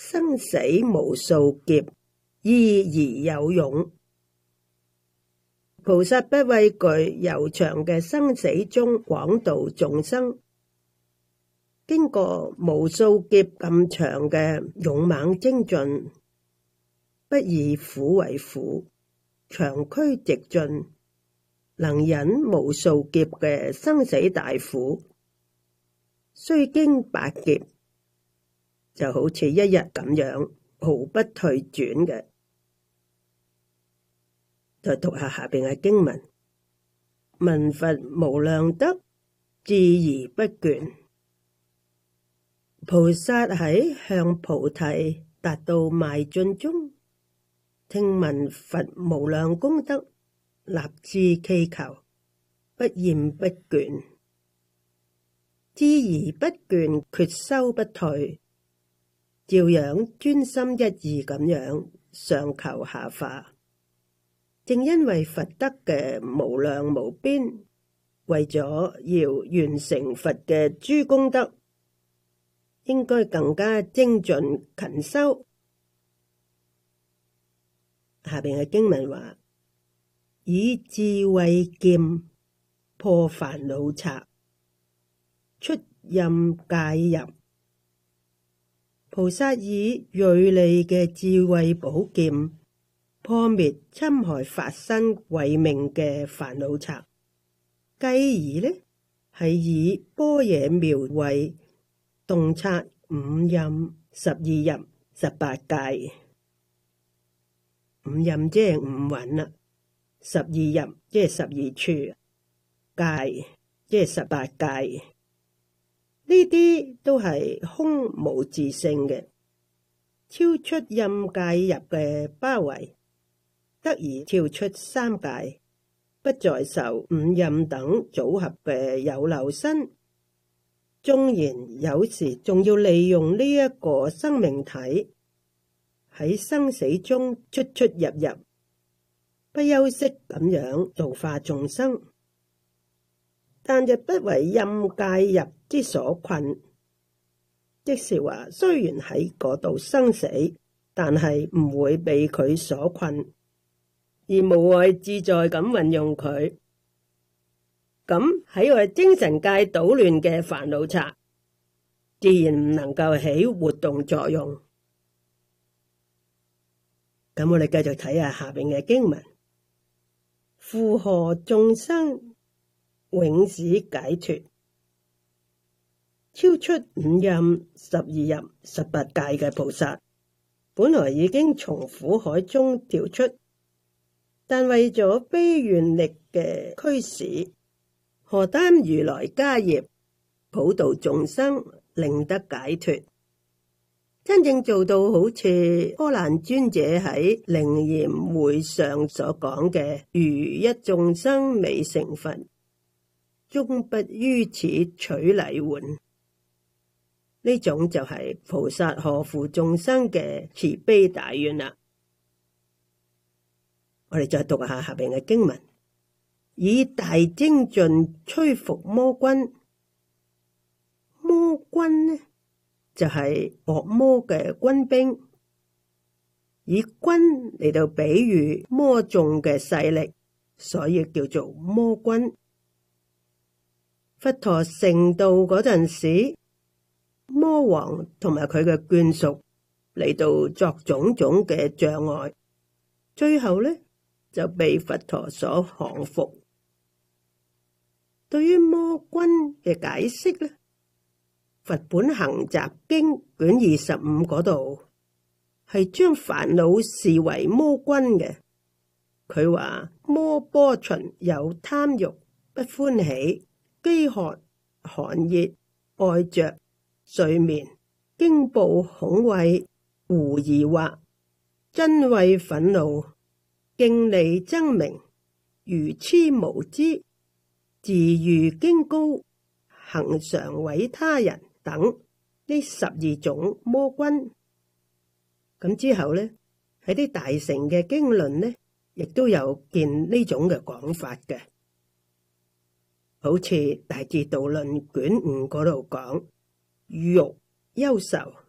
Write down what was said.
生死無數劫，依而有勇。菩薩不畏懼悠長嘅生死中廣度眾生，經過無數劫咁長嘅勇猛精進，不以苦為苦，長驅直進，能忍無數劫嘅生死大苦，雖經百劫，就好似一日咁樣，毫不退轉嘅。再讀下下邊嘅經文：聞佛無量德，志而不倦。菩薩喺向菩提達到邁進中，聽聞佛無量功德，立志祈求，不厭不倦。志而不倦，決修不退，照樣專心一意咁樣上求下化。正因為佛德嘅無量無邊，為咗要完成佛嘅諸功德，應該更加精進勤修。下邊嘅經文話：以智慧劍破煩惱賊，出任戒入。菩薩以銳利嘅智慧寶劍破滅侵害法身慧命嘅煩惱賊，繼而呢係以般若妙慧洞察五陰、12入、18界。五陰即係五蘊啦，12入即係12處，界即係18界。呢啲都係空無自性嘅，超出陰界入嘅包圍，得以跳出三界，不再受五陰等組合嘅有漏身。縱然有時仲要利用呢一個生命體喺生死中出出入入，不休息咁樣度化眾生，但亦不為陰界入之所困。即是話，雖然喺嗰度生死，但係唔會被佢所困，而無礙自在咁運用佢。咁喺我哋精神界搗亂嘅煩惱賊，自然唔能夠起活動作用。咁我哋繼續睇下下邊嘅經文：負荷眾生永使解脫，超出五陰、12入、18界嘅菩薩，本來已經從苦海中跳出，但為咗悲願力嘅驅使，荷擔如來家業，普度眾生，令得解脫。真正做到好似阿難尊者喺靈嚴會上所講嘅，如一眾生未成佛，終不於此取禮換。呢種就係菩薩荷負眾生嘅慈悲大願啦。我哋再讀下下邊嘅經文：以大精進摧伏魔軍。魔軍呢就係惡魔嘅軍兵，以軍嚟到比喻魔眾嘅勢力，所以叫做魔軍。佛陀成道嗰陣時，魔王同埋佢嘅眷屬嚟到作種種嘅障礙，最後呢就被佛陀所降服。對於魔軍嘅解釋呢，佛本行集經卷25嗰度係將煩惱視為魔軍嘅。佢話魔波旬有貪欲、不歡喜、飢渴、寒熱、愛着、睡眠、驚怖、恐畏、狐疑惑、瞋恚、憤怒、競利、爭名、愚癡無知、自喻矜高、恆常毀他人等呢12種魔軍。咁之後呢，喺啲大乘嘅經論呢，亦都有見呢種嘅講法嘅。好似大智度論卷5嗰度講：欲憂愁、